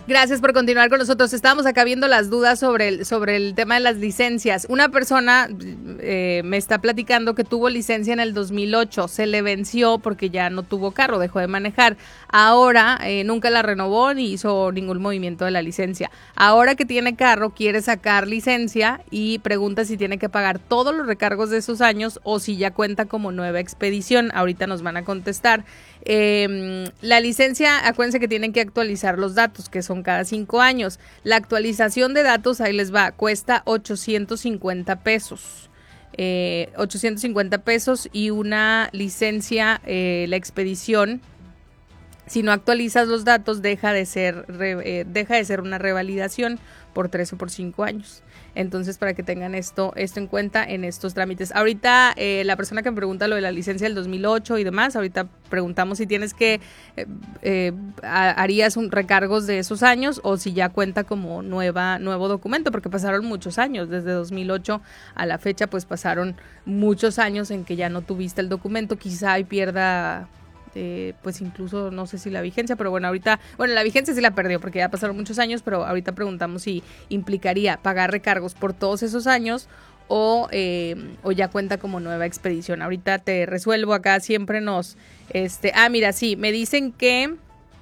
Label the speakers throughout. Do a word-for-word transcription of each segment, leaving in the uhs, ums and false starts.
Speaker 1: Gracias por continuar con nosotros. Estábamos acá viendo las dudas sobre el, sobre el tema de las licencias. Una persona eh, me está platicando que tuvo licencia en el dos mil ocho, se le venció porque ya no tuvo carro, dejó de manejar. Ahora eh, nunca la renovó ni hizo ningún movimiento de la licencia. Ahora que tiene carro, quiere sacar licencia y pregunta si tiene que pagar todos los recargos de esos años o si ya cuenta como nueva expedición. Ahorita nos van a contestar. Eh, la licencia, acuérdense que tienen que actualizar los datos, que son cada cinco años. La actualización de datos, ahí les va, cuesta ochocientos cincuenta pesos. Eh, ochocientos cincuenta pesos y una licencia, eh, la expedición, si no actualizas los datos, deja de ser, re, eh, deja de ser una revalidación por tres o por cinco años. Entonces, para que tengan esto, esto en cuenta en estos trámites. Ahorita, eh, la persona que me pregunta lo de la licencia del dos mil ocho y demás, ahorita preguntamos si tienes que, eh, eh, harías un recargos de esos años o si ya cuenta como nueva, nuevo documento, porque pasaron muchos años, desde dos mil ocho a la fecha, pues pasaron muchos años en que ya no tuviste el documento, quizá y pierda... Eh, pues incluso no sé si la vigencia, pero bueno, ahorita, bueno, la vigencia sí la perdió porque ya pasaron muchos años, pero ahorita preguntamos si implicaría pagar recargos por todos esos años o, eh, o ya cuenta como nueva expedición. Ahorita te resuelvo acá, siempre nos, este, ah, mira, sí, me dicen que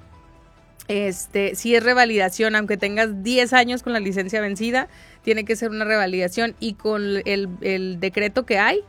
Speaker 1: este, si es revalidación, aunque tengas diez años con la licencia vencida, tiene que ser una revalidación y con el, el decreto que hay,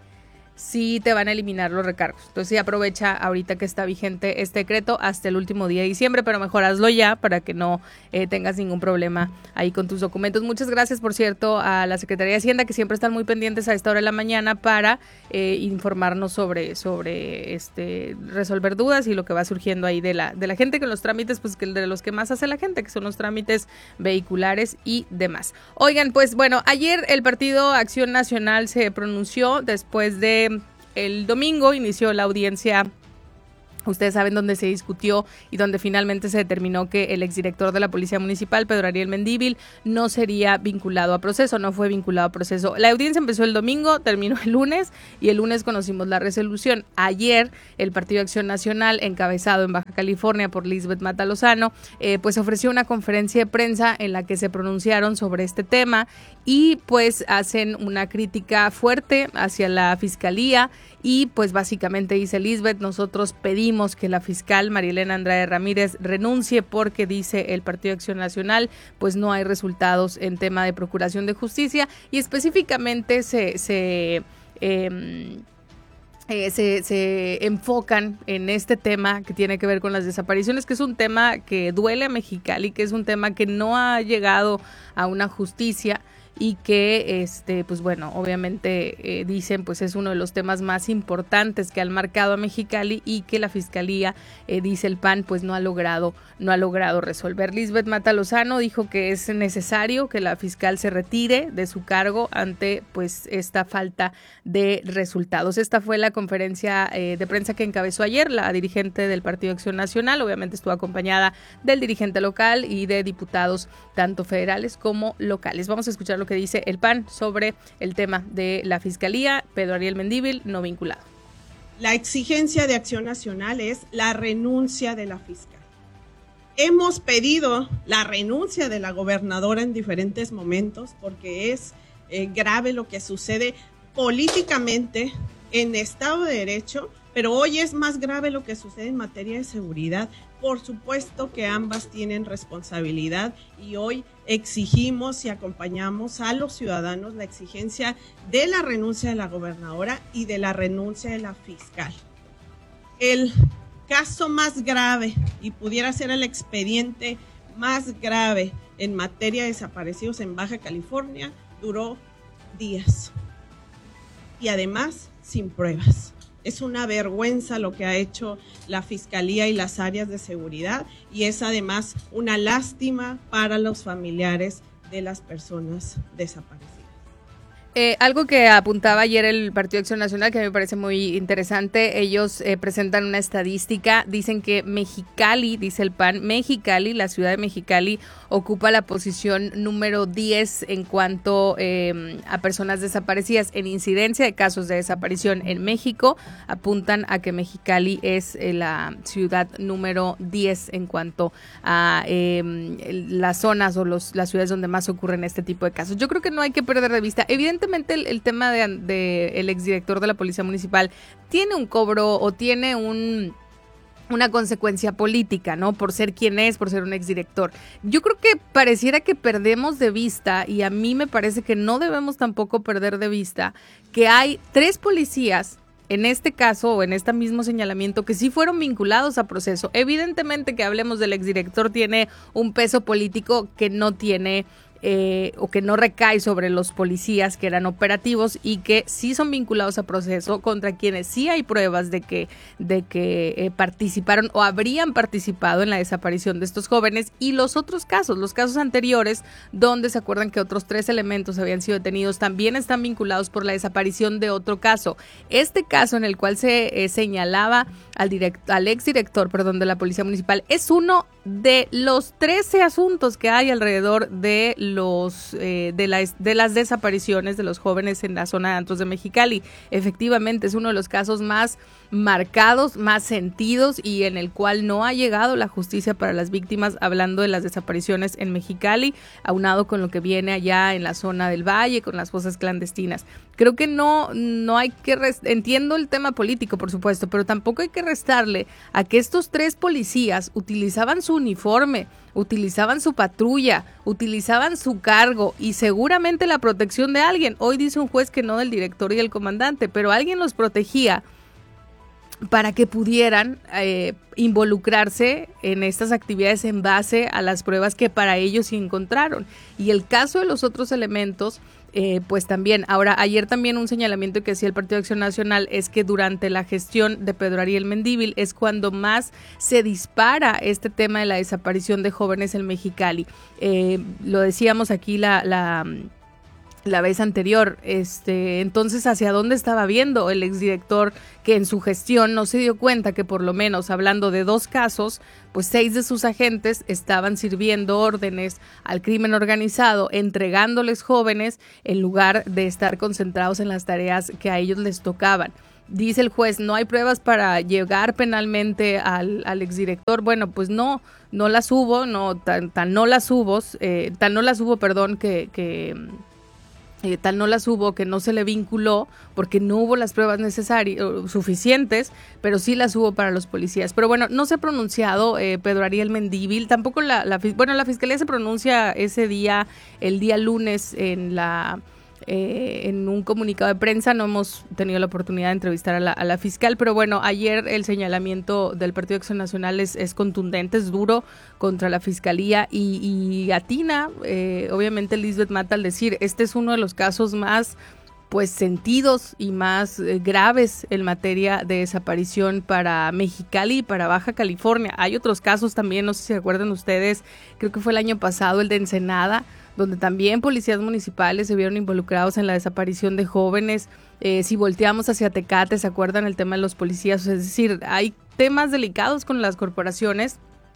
Speaker 1: sí te van a eliminar los recargos. Entonces sí, aprovecha ahorita que está vigente este decreto hasta el último día de diciembre, pero mejor hazlo ya para que no eh, tengas ningún problema ahí con tus documentos. Muchas gracias, por cierto, a la Secretaría de Hacienda, que siempre están muy pendientes a esta hora de la mañana para eh, informarnos sobre, sobre este resolver dudas y lo que va surgiendo ahí de la, de la gente, con los trámites, pues que de los que más hace la gente, que son los trámites vehiculares y demás. Oigan, pues bueno, ayer el Partido Acción Nacional se pronunció después de el domingo inició la audiencia, ustedes saben, dónde se discutió y donde finalmente se determinó que el exdirector de la Policía Municipal, Pedro Ariel Mendívil, no sería vinculado a proceso, no fue vinculado a proceso. La audiencia empezó el domingo, terminó el lunes y el lunes conocimos la resolución. Ayer el Partido Acción Nacional, encabezado en Baja California por Lisbeth Mata Lozano, eh, pues ofreció una conferencia de prensa en la que se pronunciaron sobre este tema y pues hacen una crítica fuerte hacia la Fiscalía y pues básicamente dice Lisbeth, nosotros pedimos que la fiscal Marielena Andrade Ramírez renuncie porque, dice el Partido Acción Nacional, pues no hay resultados en tema de procuración de justicia y específicamente se... se eh, Eh, se, se enfocan en este tema que tiene que ver con las desapariciones, que es un tema que duele a Mexicali, que es un tema que no ha llegado a una justicia y que, este, pues bueno, obviamente eh, dicen, pues es uno de los temas más importantes que han marcado a Mexicali y que la Fiscalía, eh, dice el P A N, pues no ha logrado, no ha logrado resolver. Lisbeth Mata Lozano dijo que es necesario que la fiscal se retire de su cargo ante, pues, esta falta de resultados. Esta fue la conferencia eh, de prensa que encabezó ayer la dirigente del Partido Acción Nacional, obviamente estuvo acompañada del dirigente local y de diputados tanto federales como locales. Vamos a escuchar lo que dice el P A N sobre el tema de la Fiscalía, Pedro Ariel Mendívil no vinculado.
Speaker 2: La exigencia de Acción Nacional es la renuncia de la fiscal. Hemos pedido la renuncia de la gobernadora en diferentes momentos porque es eh, grave lo que sucede políticamente en Estado de Derecho, pero hoy es más grave lo que sucede en materia de seguridad. Por supuesto que ambas tienen responsabilidad y hoy exigimos y acompañamos a los ciudadanos la exigencia de la renuncia de la gobernadora y de la renuncia de la fiscal. El caso más grave, y pudiera ser el expediente más grave en materia de desaparecidos en Baja California, duró días y además sin pruebas. Es una vergüenza lo que ha hecho la Fiscalía y las áreas de seguridad y es además una lástima para los familiares de las personas desaparecidas.
Speaker 1: Eh, algo que apuntaba ayer el Partido Acción Nacional, que me parece muy interesante, ellos eh, presentan una estadística, dicen que Mexicali, dice el P A N, Mexicali, la ciudad de Mexicali, ocupa la posición número diez en cuanto eh, a personas desaparecidas. En incidencia de casos de desaparición en México, apuntan a que Mexicali es eh, la ciudad número diez en cuanto a eh, las zonas o los, las ciudades donde más ocurren este tipo de casos. Yo creo que no hay que perder de vista, evidentemente, Evidentemente el, el tema de, de el exdirector de la Policía Municipal tiene un cobro o tiene un una consecuencia política, ¿no? Por ser quien es, por ser un exdirector. Yo creo que pareciera que perdemos de vista, y a mí me parece que no debemos tampoco perder de vista, que hay tres policías en este caso o en este mismo señalamiento que sí fueron vinculados a proceso. Evidentemente que hablemos del exdirector tiene un peso político que no tiene Eh, o que no recae sobre los policías que eran operativos y que sí son vinculados a proceso, contra quienes sí hay pruebas de que, de que eh, participaron o habrían participado en la desaparición de estos jóvenes, y los otros casos, los casos anteriores, donde se acuerdan que otros tres elementos habían sido detenidos, también están vinculados por la desaparición de otro caso. Este caso en el cual se eh, señalaba al, direct, al exdirector perdón, de la Policía Municipal es uno de los trece asuntos que hay alrededor de los eh, de, la, de las desapariciones de los jóvenes en la zona de antros de Mexicali. Efectivamente es uno de los casos más marcados, más sentidos, y en el cual no ha llegado la justicia para las víctimas, hablando de las desapariciones en Mexicali, aunado con lo que viene allá en la zona del Valle, con las fosas clandestinas. Creo que no, no hay que, rest- entiendo el tema político, por supuesto, pero tampoco hay que restarle a que estos tres policías utilizaban su uniforme, utilizaban su patrulla, utilizaban su cargo y seguramente la protección de alguien. Hoy dice un juez que no del director y el comandante, pero alguien los protegía para que pudieran eh, involucrarse en estas actividades en base a las pruebas que para ellos sí encontraron. Y el caso de los otros elementos, eh, pues también. Ahora, ayer también un señalamiento que hacía el Partido de Acción Nacional es que durante la gestión de Pedro Ariel Mendívil es cuando más se dispara este tema de la desaparición de jóvenes en Mexicali. Eh, lo decíamos aquí la... la la vez anterior, este, entonces ¿hacia dónde estaba viendo el exdirector que en su gestión no se dio cuenta que por lo menos hablando de dos casos, pues seis de sus agentes estaban sirviendo órdenes al crimen organizado, entregándoles jóvenes en lugar de estar concentrados en las tareas que a ellos les tocaban? Dice el juez, no hay pruebas para llegar penalmente al, al exdirector. Bueno, pues no, no las hubo, no, tan, tan no las hubo, eh, tan no las hubo, perdón, que... que Eh, tal no las hubo que no se le vinculó porque no hubo las pruebas necesarias suficientes, pero sí las hubo para los policías. Pero bueno, no se ha pronunciado eh, Pedro Ariel Mendívil, tampoco la, la bueno la fiscalía se pronuncia ese día, el día lunes en la Eh, en un comunicado de prensa. No hemos tenido la oportunidad de entrevistar a la, a la fiscal, pero bueno, ayer el señalamiento del Partido de Acción Nacional es, es contundente, es duro contra la fiscalía y, y atina, eh, obviamente Lisbeth Mata al decir, este es uno de los casos más pues sentidos y más eh, graves en materia de desaparición para Mexicali y para Baja California. Hay otros casos también, no sé si se acuerdan ustedes, creo que fue el año pasado el de Ensenada, donde también policías municipales se vieron involucrados en la desaparición de jóvenes. Eh, si volteamos hacia Tecate, ¿se acuerdan el tema de los policías? Es decir, hay temas delicados con las corporaciones.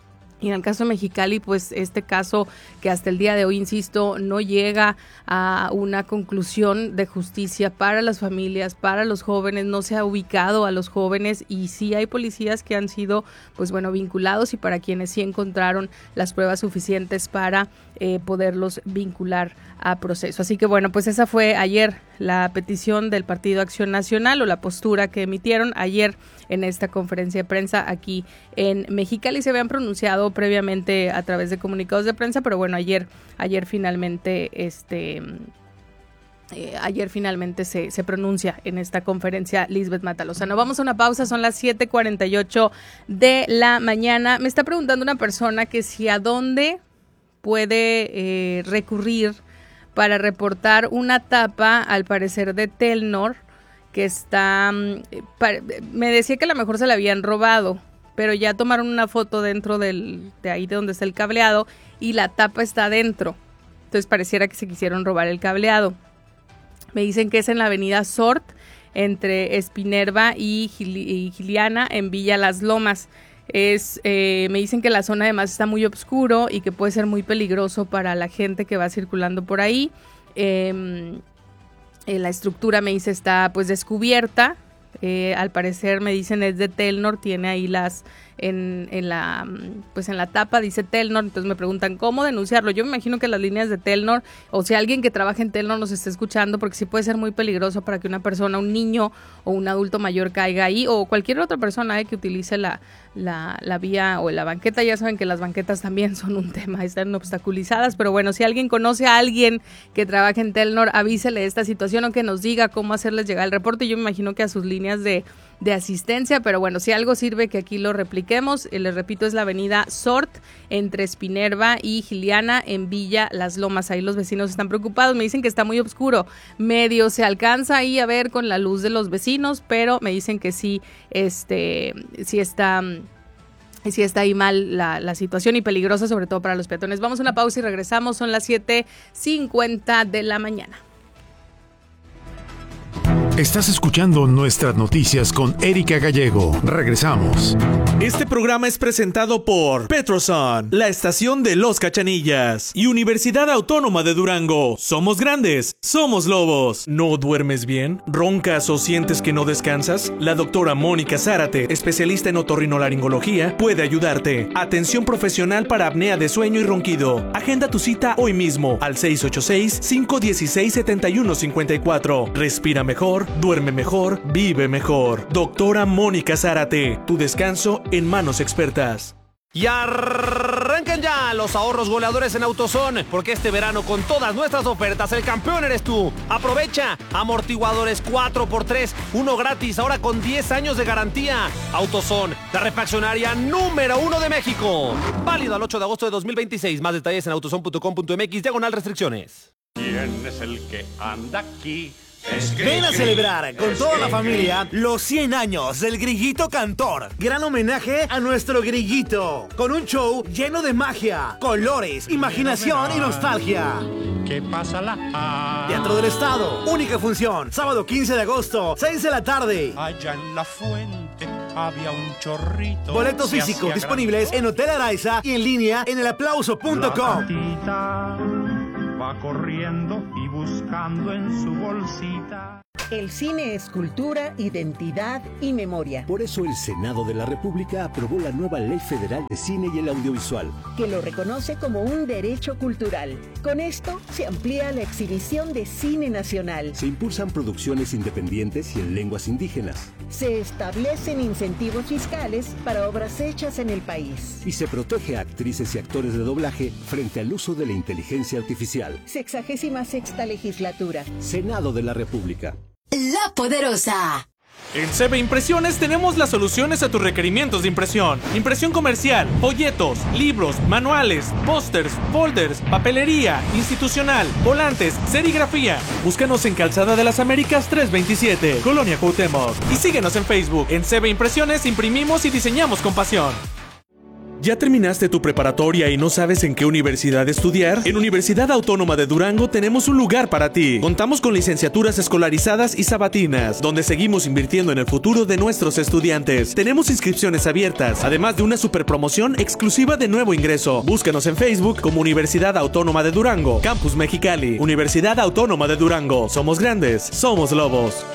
Speaker 1: Y en el caso de Mexicali, pues este caso que hasta el día de hoy, insisto, no llega a una conclusión de justicia para las familias, para los jóvenes, no se ha ubicado a los jóvenes y sí hay policías que han sido, pues bueno, vinculados y para quienes sí encontraron las pruebas suficientes para eh, poderlos vincular a proceso. Así que bueno, pues esa fue ayer la petición del Partido Acción Nacional o la postura que emitieron ayer en esta conferencia de prensa aquí en Mexicali. Se habían pronunciado previamente a través de comunicados de prensa, pero bueno, ayer, ayer finalmente, este, eh, ayer finalmente se, se pronuncia en esta conferencia Lisbeth Mata Lozano. Vamos a una pausa, son las siete cuarenta y ocho de la mañana. Me está preguntando una persona que si a dónde puede eh, recurrir para reportar una tapa, al parecer de Telnor, que está, me decía que a lo mejor se la habían robado, pero ya tomaron una foto dentro del, de ahí de donde está el cableado y la tapa está adentro. Entonces pareciera que se quisieron robar el cableado. Me dicen que es en la avenida Sort, entre Espinerva y, Gil- y Giliana, en Villa Las Lomas. Es, eh, me dicen que la zona además está muy oscuro y que puede ser muy peligroso para la gente que va circulando por ahí. Eh, eh, la estructura, me dice, está pues descubierta. Eh, al parecer, me dicen, es de Telnor, tiene ahí las en, en la pues en la tapa dice Telnor. Entonces me preguntan cómo denunciarlo. Yo me imagino que las líneas de Telnor, o si alguien que trabaja en Telnor nos está escuchando, porque sí puede ser muy peligroso para que una persona, un niño o un adulto mayor caiga ahí, o cualquier otra persona eh, que utilice la, la, la vía o la banqueta. Ya saben que las banquetas también son un tema, están obstaculizadas, pero bueno, si alguien conoce a alguien que trabaje en Telnor, avísele esta situación o que nos diga cómo hacerles llegar el reporte. Yo me imagino que a sus líneas de de asistencia, pero bueno, si algo sirve que aquí lo repliquemos. Eh, les repito, es la avenida Sort, entre Espinerva y Giliana, en Villa Las Lomas. Ahí los vecinos están preocupados, me dicen que está muy oscuro, medio se alcanza ahí a ver con la luz de los vecinos, pero me dicen que sí, este, sí está... sí está ahí mal la, la situación y peligrosa, sobre todo para los peatones. Vamos a una pausa y regresamos, son las siete cincuenta de la mañana.
Speaker 3: Estás escuchando Nuestras Noticias con Erika Gallego. Regresamos.
Speaker 4: Este programa es presentado por Petroson, la estación de Los Cachanillas, y Universidad Autónoma de Durango. Somos grandes, somos lobos. ¿No duermes bien? ¿Roncas o sientes que no descansas? La doctora Mónica Zárate, especialista en otorrinolaringología, puede ayudarte. Atención profesional para apnea de sueño y ronquido. Agenda tu cita hoy mismo al seis ocho seis, cinco uno seis, siete uno cinco cuatro. Respira mejor, duerme mejor, vive mejor. Doctora Mónica Zárate, tu descanso en manos expertas.
Speaker 5: Y arranquen ya los ahorros goleadores en AutoZone, porque este verano con todas nuestras ofertas el campeón eres tú. Aprovecha amortiguadores cuatro por tres, uno gratis, ahora con diez años de garantía. AutoZone, la refaccionaria número uno de México. Válido al ocho de agosto de dos mil veintiséis. Más detalles en autozone punto com punto mx, diagonal restricciones.
Speaker 6: ¿Quién es el que anda aquí?
Speaker 7: Ven a celebrar con toda la familia los cien años del Grillito Cantor. Gran homenaje a nuestro grillito, con un show lleno de magia, colores, imaginación y nostalgia.
Speaker 6: ¿Qué pasa la?
Speaker 7: Teatro del Estado, única función, sábado quince de agosto, seis de la tarde.
Speaker 6: Allá en la fuente había un chorrito.
Speaker 7: Boletos físicos disponibles en Hotel Araiza y en línea en el aplauso punto com.
Speaker 6: Va corriendo y buscando en su bolsita.
Speaker 8: El cine es cultura, identidad y memoria.
Speaker 9: Por eso el Senado de la República aprobó la nueva Ley Federal de Cine y el Audiovisual,
Speaker 8: que lo reconoce como un derecho cultural. Con esto se amplía la exhibición de cine nacional.
Speaker 9: Se impulsan producciones independientes y en lenguas indígenas.
Speaker 8: Se establecen incentivos fiscales para obras hechas en el país.
Speaker 9: Y se protege a actrices y actores de doblaje frente al uso de la inteligencia artificial.
Speaker 8: Sexagésima sexta legislatura.
Speaker 9: Senado de la República.
Speaker 10: La Poderosa.
Speaker 4: En C B Impresiones tenemos las soluciones a tus requerimientos de impresión. Impresión comercial, folletos, libros, manuales, pósters, folders, papelería, institucional, volantes, serigrafía. Búscanos en Calzada de las Américas trescientos veintisiete, Colonia Cuauhtémoc. Y síguenos en Facebook. En C B Impresiones imprimimos y diseñamos con pasión. ¿Ya terminaste tu preparatoria y no sabes en qué universidad estudiar? En Universidad Autónoma de Durango tenemos un lugar para ti. Contamos con licenciaturas escolarizadas y sabatinas, donde seguimos invirtiendo en el futuro de nuestros estudiantes. Tenemos inscripciones abiertas, además de una super promoción exclusiva de nuevo ingreso. Búscanos en Facebook como Universidad Autónoma de Durango, Campus Mexicali. Universidad Autónoma de Durango. Somos grandes, somos lobos.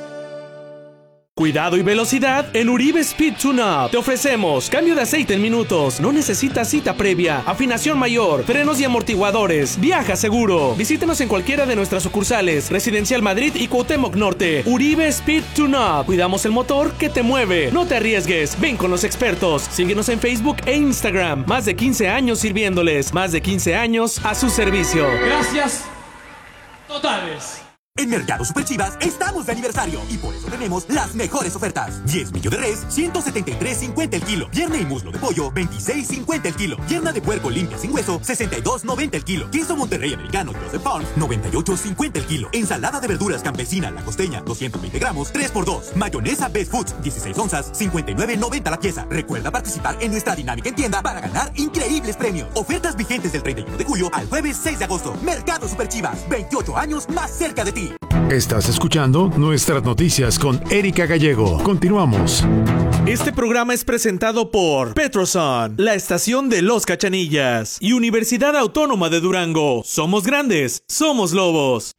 Speaker 4: Cuidado y velocidad en Uribe Speed Tune-Up. Te ofrecemos cambio de aceite en minutos. No necesitas cita previa. Afinación mayor. Frenos y amortiguadores. Viaja seguro. Visítanos en cualquiera de nuestras sucursales. Residencial Madrid y Cuauhtémoc Norte. Uribe Speed Tune-Up. Cuidamos el motor que te mueve. No te arriesgues. Ven con los expertos. Síguenos en Facebook e Instagram. Más de quince años sirviéndoles. Más de quince años a su servicio.
Speaker 11: Gracias totales.
Speaker 12: En Mercado Super Chivas estamos de aniversario y por eso tenemos las mejores ofertas. diez millo de res, ciento setenta y tres cincuenta el kilo. Pierna y muslo de pollo, veintiséis cincuenta el kilo. Pierna de puerco limpia sin hueso, sesenta y dos noventa el kilo. Queso Monterrey americano Joseph Farms, noventa y ocho cincuenta el kilo. Ensalada de verduras campesina La Costeña, doscientos veinte gramos, tres por dos. Mayonesa Best Foods, dieciséis onzas, cincuenta y nueve noventa la pieza. Recuerda participar en nuestra dinámica en tienda para ganar increíbles premios. Ofertas vigentes del treinta y uno de julio al jueves seis de agosto. Mercado Super Chivas, veintiocho años más cerca de ti.
Speaker 3: Estás escuchando Nuestras Noticias con Erika Gallego. Continuamos.
Speaker 4: Este programa es presentado por Petroson, la estación de Los Cachanillas, y Universidad Autónoma de Durango. Somos grandes, somos lobos.